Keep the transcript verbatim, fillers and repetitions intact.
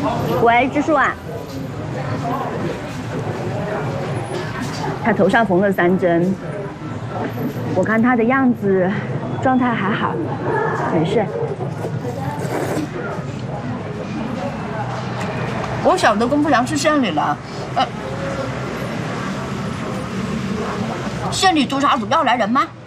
喂，支书啊，他头上缝了三针，我看他的样子，状态还好，没事。我晓得公夫粮吃县里了，呃，县里督察组要来人吗？